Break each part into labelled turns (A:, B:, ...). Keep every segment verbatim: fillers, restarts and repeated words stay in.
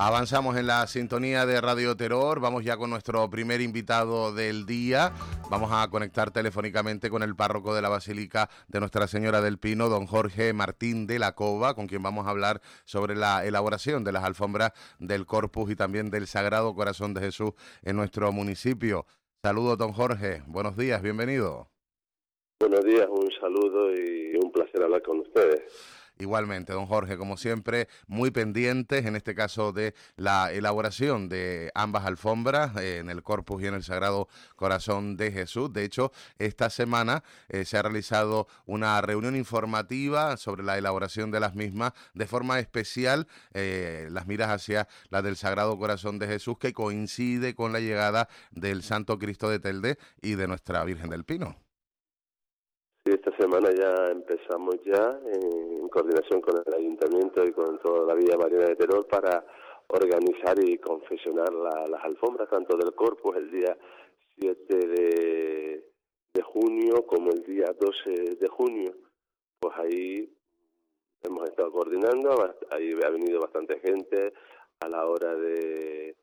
A: Avanzamos en la sintonía de Radio Terror, vamos ya con nuestro primer invitado del día. Vamos a conectar telefónicamente con el párroco de la Basílica de Nuestra Señora del Pino, don Jorge Martín de la Cova, con quien vamos a hablar sobre la elaboración de las alfombras del Corpus y también del Sagrado Corazón de Jesús en nuestro municipio. Saludos, don Jorge, buenos días, bienvenido.
B: Buenos días, un saludo y un placer hablar con ustedes.
A: Igualmente, don Jorge, como siempre, muy pendientes, en este caso, de la elaboración de ambas alfombras, eh, en el Corpus y en el Sagrado Corazón de Jesús. De hecho, esta semana eh, se ha realizado una reunión informativa sobre la elaboración de las mismas, de forma especial, eh, las miras hacia la del Sagrado Corazón de Jesús, que coincide con la llegada del Santo Cristo de Telde y de Nuestra Virgen del Pino.
B: Sí, esta semana ya empezamos ya en coordinación con el Ayuntamiento y con toda la Villa Mariana de Terror para organizar y confeccionar la, las alfombras, tanto del Corpus el día siete de, de junio como el día doce de junio. Pues ahí hemos estado coordinando, ahí ha venido bastante gente a la hora de,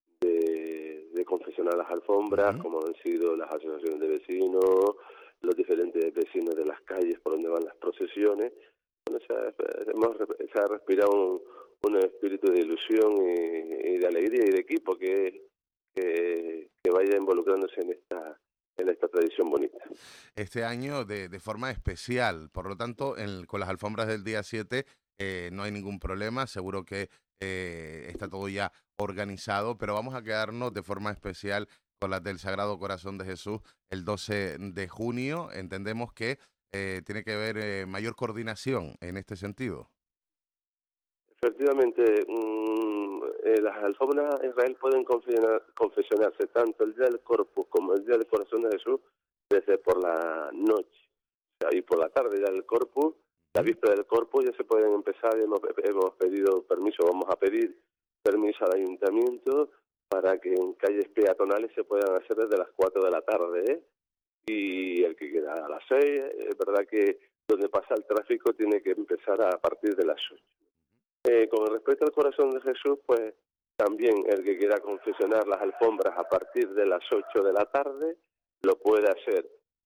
B: de, de confeccionar las alfombras, uh-huh. como han sido las asociaciones de vecinos, los diferentes vecinos de las calles por donde van las procesiones. Bueno, se, ha, hemos, se ha respirado un, un espíritu de ilusión y, y de alegría y de equipo que, que, que vaya involucrándose en esta en esta tradición bonita.
A: Este año de, de forma especial, por lo tanto, en, con las alfombras del día siete eh, no hay ningún problema, seguro que eh, está todo ya organizado, pero vamos a quedarnos de forma especial con las del Sagrado Corazón de Jesús el doce de junio. Entendemos que eh, tiene que haber eh, mayor coordinación en este sentido.
B: Efectivamente, mmm, eh, las alfombras de Israel pueden confesionar, confesionarse tanto el día del Corpus como el día del Corazón de Jesús desde por la noche. O sea, y por la tarde ya del Corpus, la víspera del Corpus ya se pueden empezar, hemos, hemos pedido permiso, vamos a pedir permiso al Ayuntamiento para que en calles peatonales se puedan hacer desde las cuatro de la tarde, ¿eh? Y el que queda a las seis, es verdad que donde pasa el tráfico tiene que empezar a partir de las ocho. Eh, con respecto al Corazón de Jesús, pues también el que quiera confeccionar las alfombras a partir de las ocho de la tarde lo puede hacer,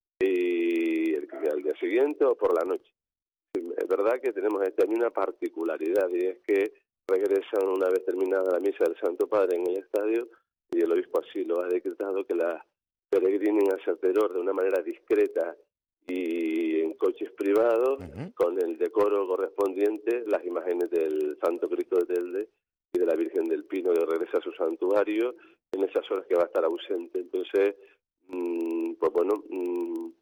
B: y el que queda al día siguiente o por la noche. Es verdad que tenemos también una particularidad, y es que regresan una vez terminada la misa del Santo Padre en el estadio, y el obispo así lo ha decretado, que la peregrinen hacia Terror de una manera discreta y en coches privados, uh-huh. con el decoro correspondiente, las imágenes del Santo Cristo de Telde y de la Virgen del Pino, que regresa a su santuario en esas horas que va a estar ausente. Entonces, mmm, pues bueno, mmm,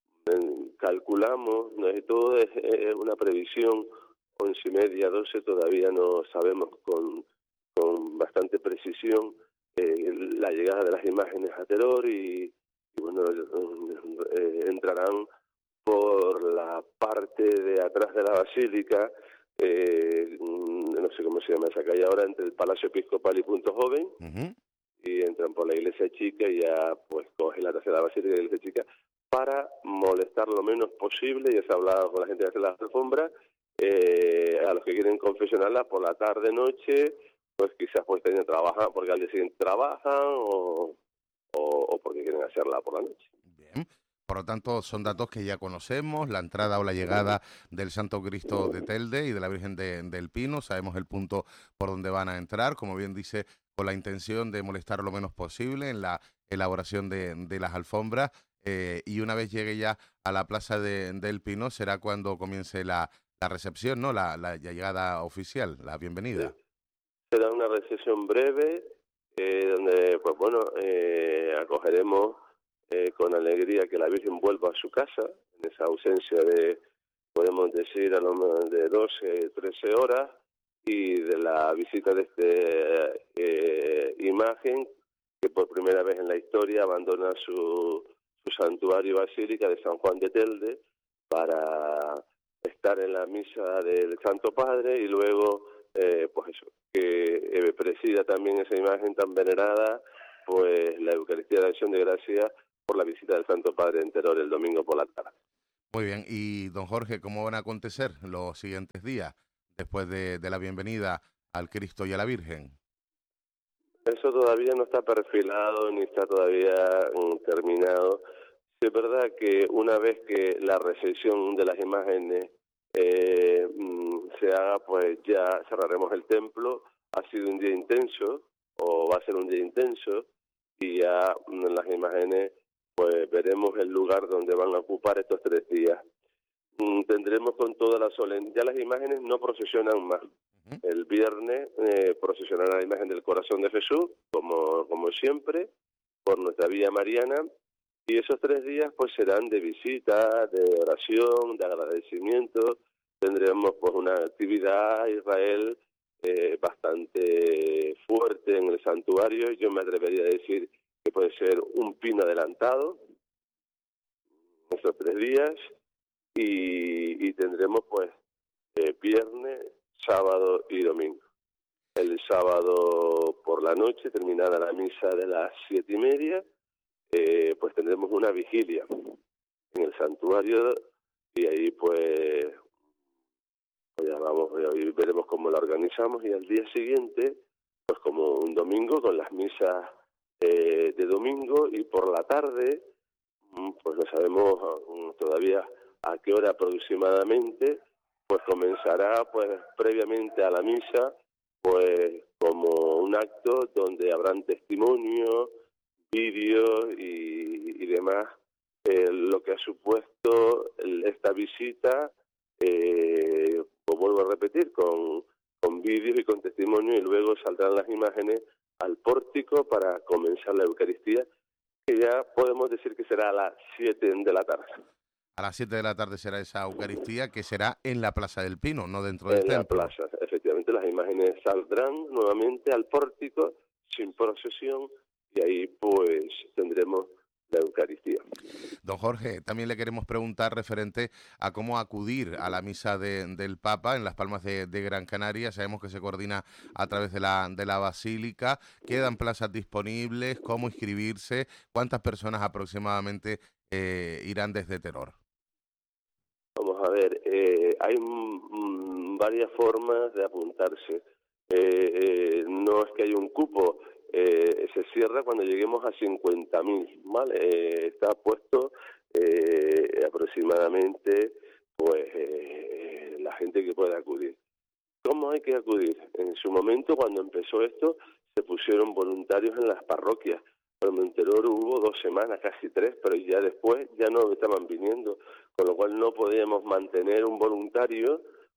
B: calculamos, no es todo, es, es una previsión, once y media, doce, todavía no sabemos con, con bastante precisión eh, la llegada de las imágenes a Terror, y, y bueno, eh, entrarán por la parte de atrás de la basílica, eh, no sé cómo se llama esa calle ahora, entre el Palacio Episcopal y Punto Joven, uh-huh. y entran por la iglesia chica y ya pues cogen la tercera basílica y la iglesia chica para molestar lo menos posible. Ya se ha hablado con la gente de hacer las alfombras, eh, a los que quieren confesionarlas por la tarde, noche, pues quizás pues tengan trabajar porque al día siguiente trabajan o, o, o porque quieren hacerla por la noche.
A: Bien. Por lo tanto, son datos que ya conocemos, la entrada o la llegada del Santo Cristo de Telde y de la Virgen de, del Pino. Sabemos el punto por donde van a entrar, como bien dice, con la intención de molestar lo menos posible en la elaboración de, de las alfombras. Eh, y una vez llegue ya a la Plaza de, del Pino, será cuando comience la, la recepción, ¿no? La, la llegada oficial, la bienvenida.
B: Sí. Será una recepción breve, eh, donde, pues bueno, eh, acogeremos Eh, con alegría que la Virgen vuelva a su casa, en esa ausencia de, podemos decir, a lo menos de doce, trece horas, y de la visita de esta eh, imagen que por primera vez en la historia abandona su, su santuario basílica de San Juan de Telde para estar en la misa del Santo Padre, y luego, eh, pues eso, que eh, presida también esa imagen tan venerada, pues la Eucaristía de Acción de Gracias, por la visita del Santo Padre en Terror el domingo por la tarde.
A: Muy bien, y don Jorge, ¿cómo van a acontecer los siguientes días después de, de la bienvenida al Cristo y a la Virgen?
B: Eso todavía no está perfilado ni está todavía mm, terminado. Sí, es verdad que una vez que la recepción de las imágenes eh, mm, se haga, pues ya cerraremos el templo. Ha sido un día intenso, o va a ser un día intenso, y ya mm, las imágenes, pues veremos el lugar donde van a ocupar estos tres días. Mm, tendremos con toda la solemnidad, ya las imágenes no procesionan más.
A: Ujú.
B: El viernes eh, procesionará la imagen del corazón de Jesús, como, como siempre, por nuestra Vía Mariana, y esos tres días pues serán de visita, de oración, de agradecimiento. Tendremos pues una actividad a Israel eh, bastante fuerte en el santuario. Yo me atrevería a decir que puede ser un pino adelantado esos tres días, y, y tendremos pues eh, viernes, sábado y domingo. El sábado por la noche, terminada la misa de las siete y media, eh, pues tendremos una vigilia en el santuario, y ahí pues, pues ya vamos, ahí veremos cómo la organizamos, y al día siguiente, pues como un domingo, con las misas eh, de domingo, y por la tarde, pues no sabemos uh, todavía a qué hora aproximadamente, pues comenzará pues previamente a la misa, pues como un acto donde habrán testimonios, vídeos y, y demás, eh, lo que ha supuesto el, esta visita, eh, pues vuelvo a repetir, con, con vídeos y con testimonio, y luego saldrán las imágenes al pórtico para comenzar la Eucaristía, que ya podemos decir que será a las siete de la tarde.
A: A las siete de la tarde será esa Eucaristía, que será en la Plaza del Pino, no dentro del
B: En la
A: templo.
B: plaza, efectivamente, las imágenes saldrán nuevamente al pórtico sin procesión, y ahí pues tendremos la Eucaristía.
A: Don Jorge, también le queremos preguntar referente a cómo acudir a la misa de, del Papa en Las Palmas de, de Gran Canaria. Sabemos que se coordina a través de la, de la Basílica. ¿Quedan plazas disponibles? ¿Cómo inscribirse? ¿Cuántas personas aproximadamente eh, irán desde Teror?
B: Vamos a ver, eh, hay mm, varias formas de apuntarse. Eh, eh, no es que haya un cupo, eh, se cierra cuando lleguemos a cincuenta mil, ¿vale? Eh, está puesto eh, aproximadamente pues eh, la gente que puede acudir. ¿Cómo hay que acudir? En su momento, cuando empezó esto, se pusieron voluntarios en las parroquias. Pero en Teror hubo dos semanas, casi tres, pero ya después ya no estaban viniendo, con lo cual no podíamos mantener un voluntario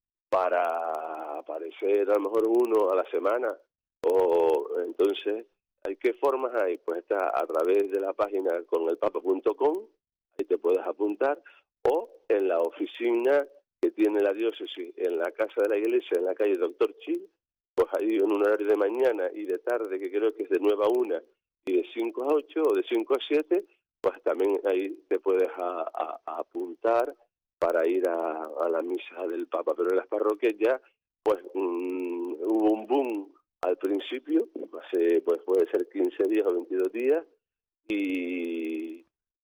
B: para aparecer a lo mejor uno a la semana. O entonces, ¿hay qué formas hay? Pues está a través de la página con el papa punto com, ahí te puedes apuntar, o en la oficina que tiene la diócesis en la casa de la iglesia, en la calle Doctor Chil, pues ahí en un horario de mañana y de tarde, que creo que es de nueve a una, y de cinco a ocho o de cinco a siete, pues también ahí te puedes a, a, a apuntar para ir a, a la misa del Papa. Pero en las parroquias ya, pues mmm, hubo un boom al principio, hace, pues puede ser quince días o veintidós días, y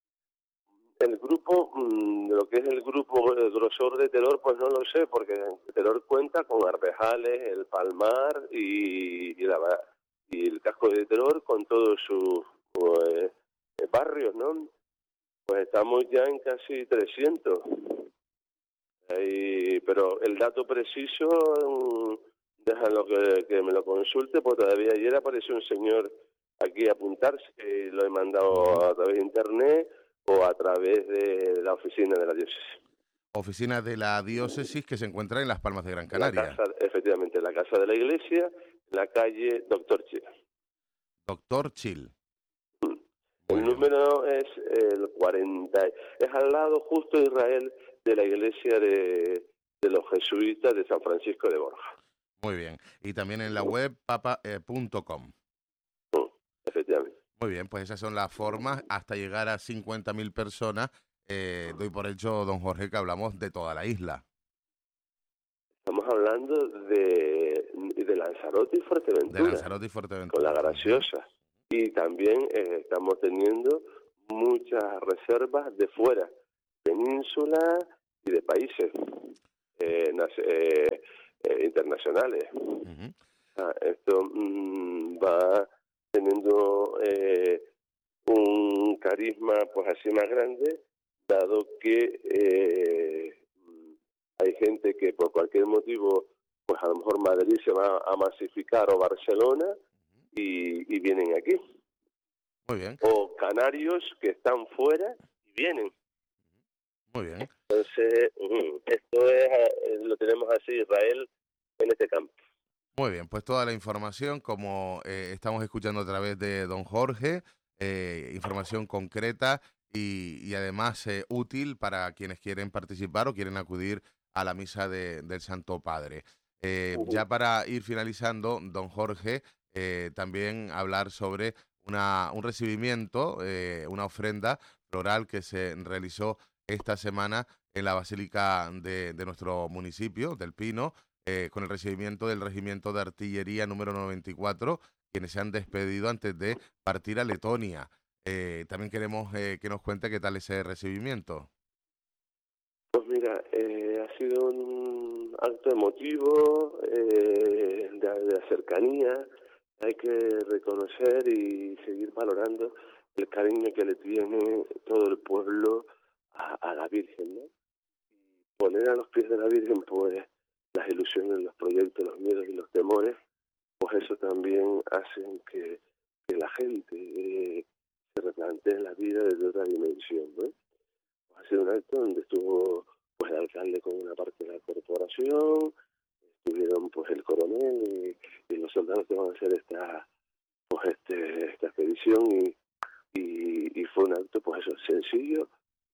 B: el grupo, mmm, lo que es el grupo, el grosor de Teror, pues no lo sé, porque Teror cuenta con Arvejales, el Palmar y, y, la, y el casco de Teror con todos sus pues, barrios, ¿no? Pues estamos ya en casi trescientos. Y, pero el dato preciso, um, déjalo que, que me lo consulte, porque todavía ayer apareció un señor aquí a apuntarse, y lo he mandado a través de internet o a través de la oficina de la diócesis.
A: Oficina de la diócesis que se encuentra en Las Palmas de Gran
B: La
A: Canaria.
B: casa, efectivamente, la casa de la iglesia, la calle Doctor Chil.
A: Doctor Chil.
B: El número es el cuarenta, es al lado justo de Israel de la iglesia de, de los jesuitas de San Francisco de Borja.
A: Muy bien. Y también en la web papa punto com.
B: Mm, efectivamente.
A: Muy bien, pues esas son las formas hasta llegar a cincuenta mil personas. Eh, doy por hecho, don Jorge, que hablamos de toda la isla.
B: Estamos hablando de, de Lanzarote y Fuerteventura.
A: De Lanzarote y Fuerteventura.
B: Con la Graciosa. Y también eh, estamos teniendo muchas reservas de fuera, península y de países eh, eh, eh, internacionales.
A: Uh-huh.
B: Ah, esto mmm, va arisma pues así más grande, dado que eh, hay gente que por cualquier motivo, pues a lo mejor Madrid se va a masificar o Barcelona y, y vienen aquí.
A: Muy bien.
B: O canarios que están fuera y vienen.
A: Muy bien.
B: Entonces, esto es lo tenemos así, Israel, en este campo.
A: Muy bien, pues toda la información, como eh, estamos escuchando a través de don Jorge, eh, información concreta y, y además eh, útil para quienes quieren participar o quieren acudir a la misa de, del Santo Padre. Eh,
B: Uh-huh.
A: Ya para ir finalizando, don Jorge, eh, también hablar sobre una, un recibimiento, eh, una ofrenda floral que se realizó esta semana en la Basílica de, de nuestro municipio, del Pino, eh, con el recibimiento del Regimiento de Artillería número noventa y cuatro, quienes se han despedido antes de partir a Letonia. Eh, también queremos eh, que nos cuente qué tal ese recibimiento.
B: Pues mira, eh, ha sido un acto emotivo, eh, de, de cercanía. Hay que reconocer y seguir valorando el cariño que le tiene todo el pueblo a, a la Virgen, ¿no? Poner a los pies de la Virgen, pues, las ilusiones, los proyectos, los miedos y los temores, pues eso también hacen que, que la gente eh, se replantee la vida desde otra dimensión, ¿no? Ha sido un acto donde estuvo pues el alcalde con una parte de la corporación, estuvieron pues el coronel y, y los soldados que van a hacer esta pues este esta expedición y, y, y fue un acto pues eso sencillo,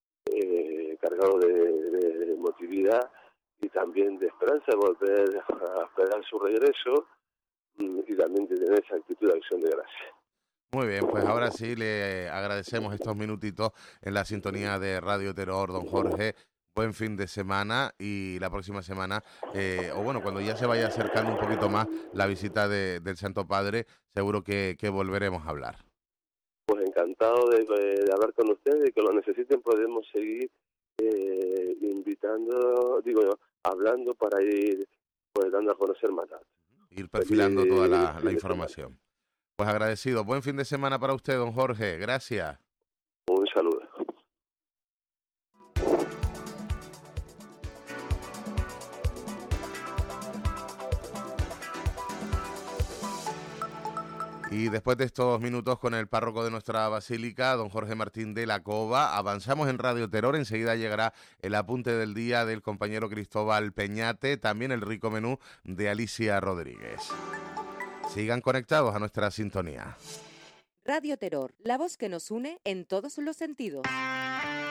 B: eh, cargado de, de, de emotividad y también de esperanza de volver a esperar su regreso y también de tener esa actitud de acción de gracia.
A: Muy bien, pues ahora sí le agradecemos estos minutitos en la sintonía de Radio Terror, don Jorge. Buen fin de semana y la próxima semana, eh, o bueno, cuando ya se vaya acercando un poquito más la visita de, del Santo Padre, seguro que, que volveremos a hablar.
B: Pues encantado de, de hablar con ustedes y que lo necesiten podemos seguir eh, invitando, digo yo, hablando para ir pues dando a conocer más datos.
A: Ir perfilando
B: Feliz
A: toda la, la
B: fin de
A: información.
B: semana.
A: Pues agradecido. Buen fin de semana para usted, don Jorge. Gracias.
B: Un saludo.
A: Y después de estos minutos con el párroco de nuestra basílica, don Jorge Martín de la Cova, avanzamos en Radio Terror. Enseguida llegará el apunte del día del compañero Cristóbal Peñate, también el rico menú de Alicia Rodríguez. Sigan conectados a nuestra sintonía.
C: Radio Terror, la voz que nos une en todos los sentidos.